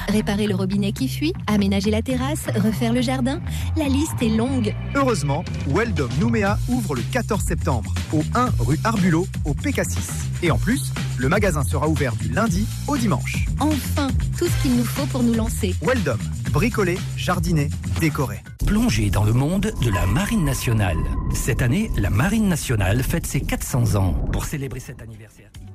Réparer le robinet qui fuit, aménager la terrasse, refaire le jardin, la liste est longue. Heureusement, Weldom Nouméa ouvre le 14 septembre, au 1 rue Arbulot, au PK6. Et en plus, le magasin sera ouvert du lundi au dimanche. Enfin, tout ce qu'il nous faut pour nous lancer. Weldom, bricoler, jardiner, décorer. Plongez dans le monde de la Marine nationale. Cette année, la Marine nationale fête ses 400 ans. Pour célébrer cet anniversaire...